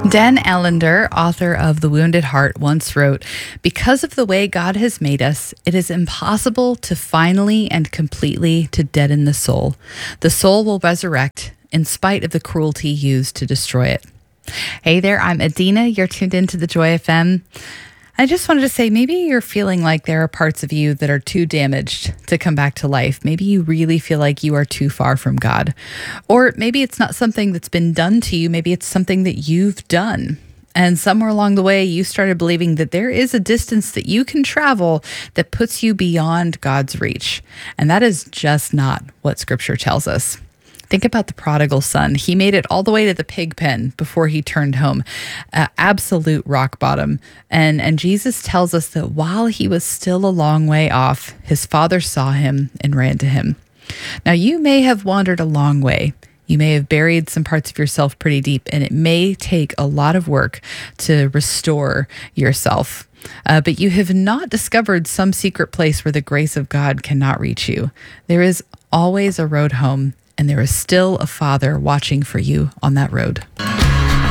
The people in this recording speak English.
Dan Allender, author of The Wounded Heart, once wrote, "Because of the way God has made us, it is impossible to finally and completely to deaden the soul. The soul will resurrect in spite of the cruelty used to destroy it." Hey there, I'm Adina. You're tuned into the Joy FM. I just wanted to say, maybe you're feeling like there are parts of you that are too damaged to come back to life. Maybe you really feel like you are too far from God. Or maybe it's not something that's been done to you. Maybe it's something that you've done. And somewhere along the way, you started believing that there is a distance that you can travel that puts you beyond God's reach. And that is just not what Scripture tells us. Think about the prodigal son. He made it all the way to the pig pen before he turned home. Absolute rock bottom. And Jesus tells us that while he was still a long way off, his father saw him and ran to him. Now, you may have wandered a long way. You may have buried some parts of yourself pretty deep, and it may take a lot of work to restore yourself. But you have not discovered some secret place where the grace of God cannot reach you. There is always a road home, and there is still a Father watching for you on that road.